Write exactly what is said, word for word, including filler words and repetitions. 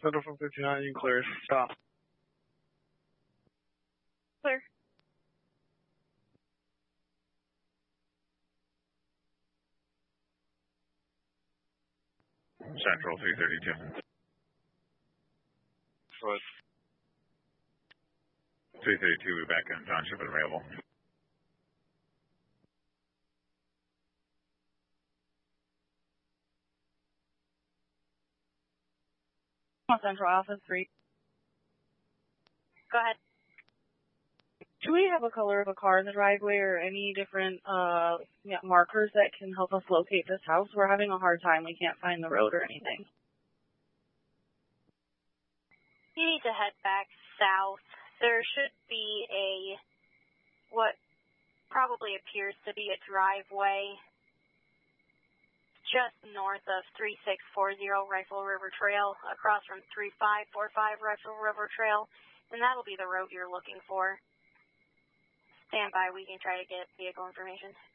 Central from fifty-nine, you clear. Stop. Clear. Central three thirty-two. Foot. three thirty-two, we're back in township and available. Central Alpha three. Go ahead. Do we have a color of a car in the driveway or any different uh yeah, markers that can help us locate this house? We're having a hard time. We can't find the road or anything. You need to head back south. There should be a, what probably appears to be a driveway just north of three six four zero Rifle River Trail, across from three five four five Rifle River Trail, and that'll be the road you're looking for. Stand by, we can try to get vehicle information.